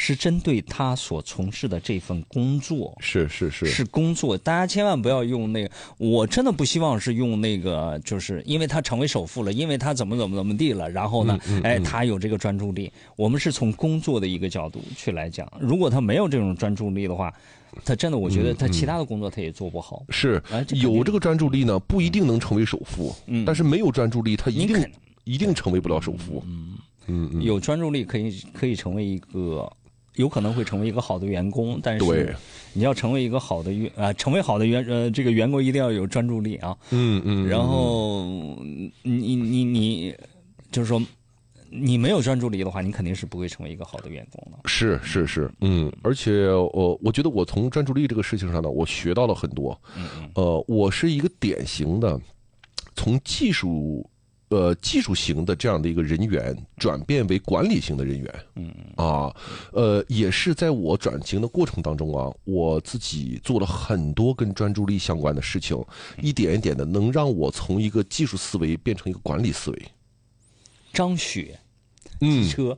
是针对他所从事的这份工作，是工作。大家千万不要用那个，我真的不希望是用那个，就是因为他成为首富了，因为他怎么地了，然后呢，他有这个专注力。我们是从工作的一个角度去来讲，如果他没有这种专注力的话，他真的，我觉得他其他的工作他也做不好。 有这个专注力呢，不一定能成为首富，但是没有专注力，他一定成为不了首富。 有专注力可以成为一个，有可能会成为一个好的员工，但是你要成为一个好的成为好的这个员工一定要有专注力啊。然后你就是说，你没有专注力的话，你肯定是不会成为一个好的员工的。 是，而且我觉得我从专注力这个事情上呢，我学到了很多。我是一个典型的从技术型的这样的一个人员转变为管理型的人员。也是在我转型的过程当中啊，我自己做了很多跟专注力相关的事情，一点一点的能让我从一个技术思维变成一个管理思维。 张雪，机车，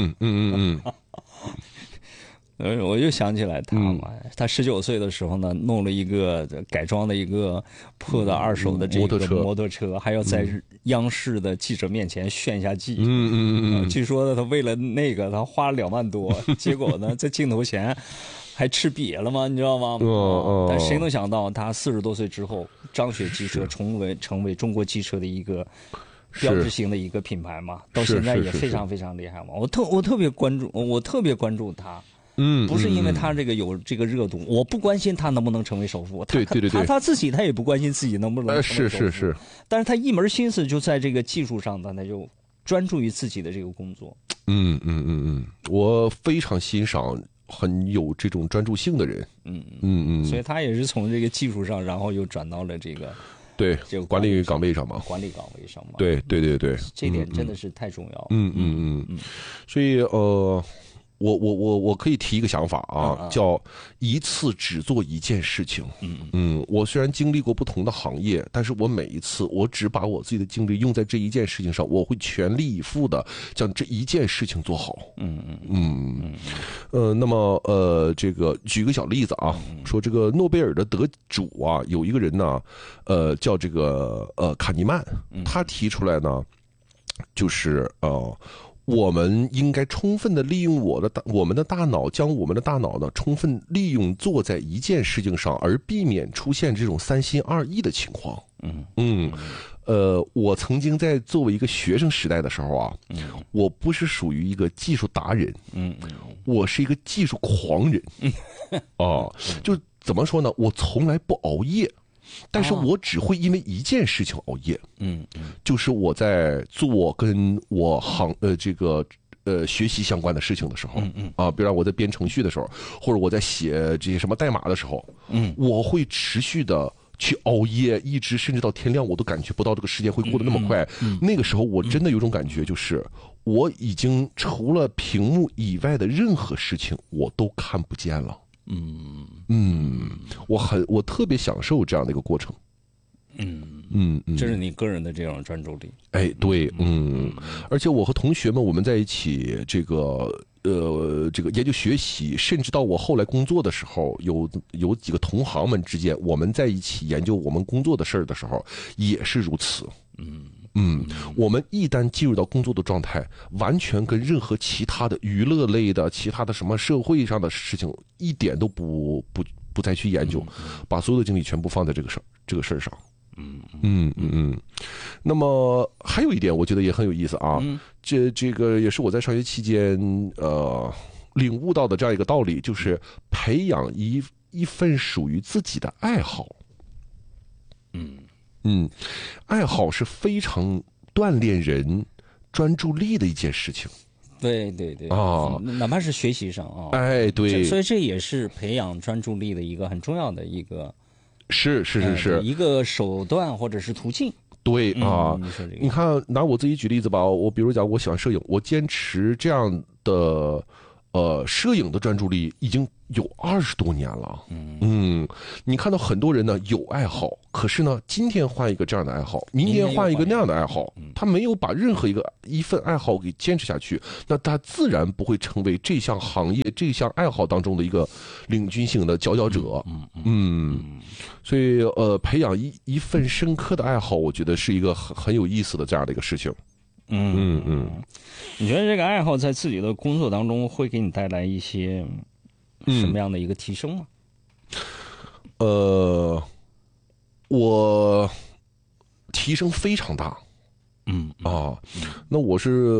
我就想起来他嘛，他19岁的时候呢，弄了一个改装的一个破的2手的这个摩托车，还要在央视的记者面前炫一下技。据说他为了那个，他花了2万多，结果呢，在镜头前还吃瘪了吗？你知道吗？但谁能想到，他40多岁之后，张雪机车成为中国机车的一个标志性的一个品牌嘛，到现在也非常非常厉害嘛。我特别关注他。不是因为他这个有这个热度，我不关心他能不能成为首富。 对， 他自己他也不关心自己能不能成为首富。 是， 但是他一门心思就在这个技术上，他就专注于自己的这个工作。 我非常欣赏很有这种专注性的人。 所以他也是从这个技术上，然后又转到了这个管理岗位上嘛。对， 这点真的是太重要了。 所以我可以提一个想法啊，叫一次只做一件事情。我虽然经历过不同的行业，但是我每一次我只把我自己的精力用在这一件事情上，我会全力以赴的将这一件事情做好。那么这个举个小例子啊，说这个诺贝尔的得主啊，有一个人呢，叫这个卡尼曼，他提出来呢，就是我们应该充分的利用我们的大脑，将我们的大脑呢充分利用做在一件事情上，而避免出现这种3心2意的情况。我曾经在作为一个学生时代的时候啊，我不是属于一个技术达人，我是一个技术狂人。就怎么说呢？我从来不熬夜。但是我只会因为一件事情熬夜，就是我在做跟我学习相关的事情的时候，比如我在编程序的时候，或者我在写这些什么代码的时候，我会持续的去熬夜，一直甚至到天亮，我都感觉不到这个时间会过得那么快。那个时候我真的有种感觉，就是我已经除了屏幕以外的任何事情我都看不见了。我特别享受这样的一个过程。 这是你个人的这种专注力。 对，而且我和同学们我们在一起这个研究学习，甚至到我后来工作的时候，有几个同行们之间，我们在一起研究我们工作的事儿的时候，也是如此。我们一旦进入到工作的状态，完全跟任何其他的娱乐类的、其他的什么社会上的事情一点都不再去研究，把所有的精力全部放在这个事儿上。那么还有一点，我觉得也很有意思啊。这个也是我在上学期间领悟到的这样一个道理，就是培养一份属于自己的爱好。爱好是非常锻炼人专注力的一件事情。 对哪怕是学习上啊。 对， 所以这也是培养专注力的一个很重要的一个是一个手段或者是途径。 对你看拿我自己举例子吧，我比如讲我喜欢摄影，我坚持这样的摄影的专注力已经有20多年了。你看到很多人呢有爱好，可是呢今天换一个这样的爱好，明天换一个那样的爱好，他没有把任何一份爱好给坚持下去，那他自然不会成为这项行业这项爱好当中的一个领军性的佼佼者。所以培养一份深刻的爱好，我觉得是一个很有意思的这样的一个事情。 你觉得这个爱好在自己的工作当中会给你带来一些什么样的一个提升吗？ 我提升非常大。那我是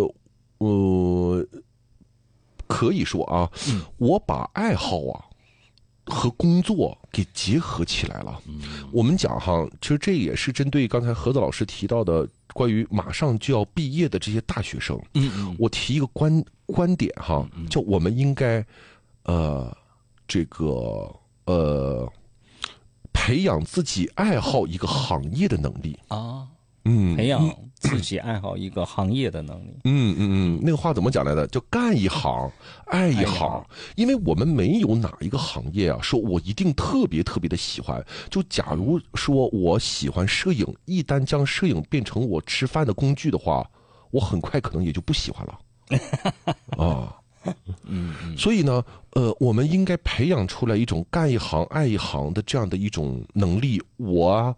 可以说啊，我把爱好啊和工作给结合起来了。我们讲哈，其实这也是针对刚才何子老师提到的关于马上就要毕业的这些大学生。我提一个观点哈，叫我们应该培养自己爱好一个行业的能力啊。 培养自己爱好一个行业的能力。 那个话怎么讲来的？叫干一行爱一行。因为我们没有哪一个行业啊，说我一定特别特别的喜欢。就假如说我喜欢摄影，一旦将摄影变成我吃饭的工具的话，我很快可能也就不喜欢了。所以呢，我们应该培养出来一种干一行爱一行的这样的一种能力。我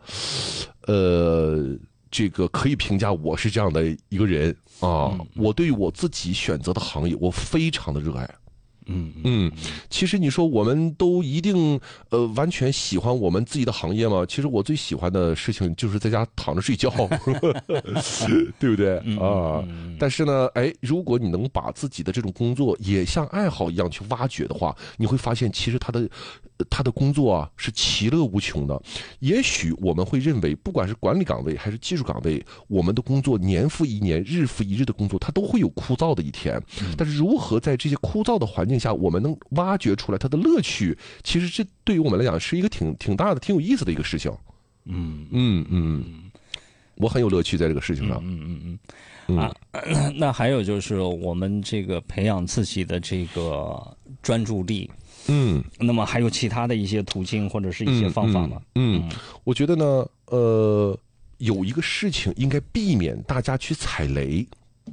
这个可以评价我是这样的一个人啊。我对于我自己选择的行业，我非常的热爱。其实你说我们都一定完全喜欢我们自己的行业吗？其实我最喜欢的事情就是在家躺着睡觉，对不对啊？但是呢，如果你能把自己的这种工作也像爱好一样去挖掘的话，你会发现其实他的工作啊是其乐无穷的。也许我们会认为，不管是管理岗位还是技术岗位，我们的工作年复一年、日复一日的工作，它都会有枯燥的一天。但是如何在这些枯燥的环境下，我们能挖掘出来它的乐趣，其实这对于我们来讲是一个挺大的、挺有意思的一个事情。我很有乐趣在这个事情上。 那还有就是我们这个培养自己的这个专注力。那么还有其他的一些途径或者是一些方法吗？ 我觉得呢，有一个事情应该避免大家去踩雷。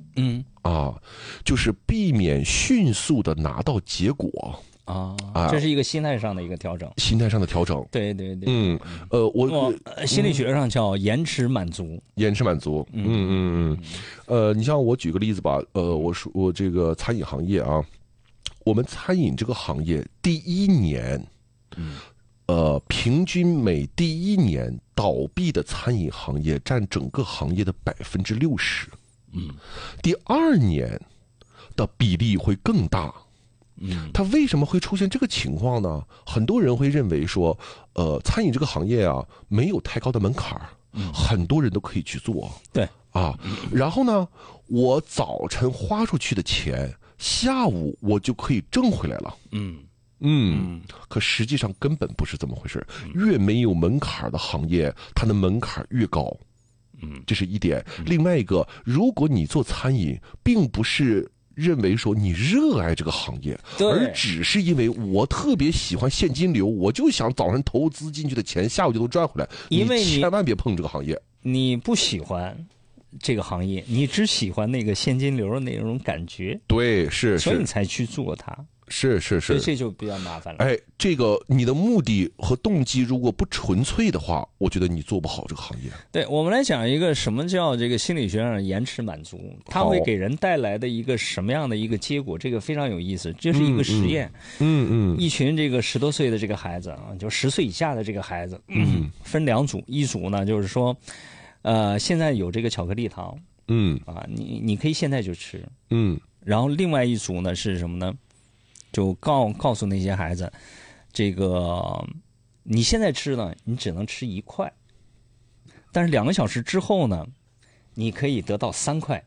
就是避免迅速的拿到结果。 这是一个心态上的一个调整。 心态上的调整， 对。 我心理学上叫延迟满足。 延迟满足。你像我举个例子吧，我这个餐饮行业啊，我们餐饮这个行业第一年，平均每第一年倒闭的餐饮行业占整个行业的60%。第2年的比例会更大。它为什么会出现这个情况呢？很多人会认为说，餐饮这个行业啊，没有太高的门槛，很多人都可以去做。 对啊，然后呢，我早晨花出去的钱，下午我就可以挣回来了。可实际上根本不是这么回事。越没有门槛的行业，它的门槛越高。这是一点。另外一个，如果你做餐饮，并不是认为说你热爱这个行业，而只是因为我特别喜欢现金流，我就想早上投资进去的钱下午就能赚回来。 因为你千万别碰这个行业。 你不喜欢这个行业，你只喜欢那个现金流的那种感觉。 对，是， 所以你才去做它。 是， 所以这就比较麻烦了。 这个你的目的和动机如果不纯粹的话，我觉得你做不好这个行业。 对，我们来讲一个什么叫这个心理学上的延迟满足，它会给人带来的一个什么样的一个结果？这个非常有意思，这是一个实验。一群这个10多岁的这个孩子啊，就10岁以下的这个孩子，分2组，一组呢就是说，现在有这个巧克力糖，你可以现在就吃，然后另外一组呢是什么呢？就告诉那些孩子，这个你现在吃呢，你只能吃1块，但是2个小时之后呢，你可以得到3块。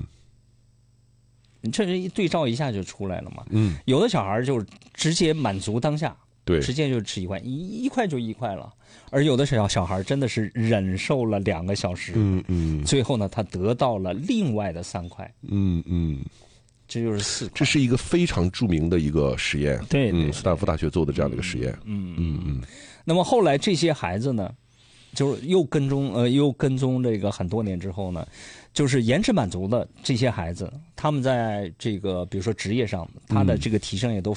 你这一对照一下就出来了嘛。有的小孩就直接满足当下， 对， 直接就吃1块，1块就1块了。而有的小孩真的是忍受了2个小时，最后呢，他得到了另外的3块。 这就是4款。 这是一个非常著名的一个实验， 对， 斯坦福大学做的这样的一个实验。 那么后来这些孩子呢，就是又跟踪这个很多年之后呢，就是延迟满足的这些孩子，他们在这个比如说职业上，他的这个提升也都